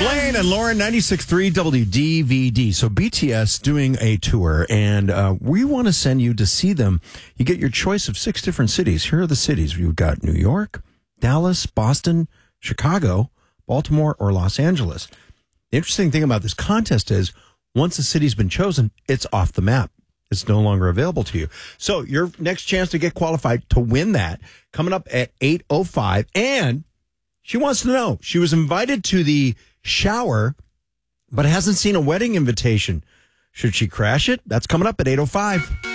Blaine and Lauren, 96.3 WDVD. So BTS doing a tour, and we want to send you to see them. You get your choice of 6 different cities. Here are the cities. You've got New York, Dallas, Boston, Chicago, Baltimore, or Los Angeles. The interesting thing about this contest is once a city's been chosen, it's off the map. It's no longer available to you. So your next chance to get qualified to win that coming up at 8:05. And she wants to know, she was invited to the shower, but hasn't seen a wedding invitation. Should she crash it? That's coming up at 8:05.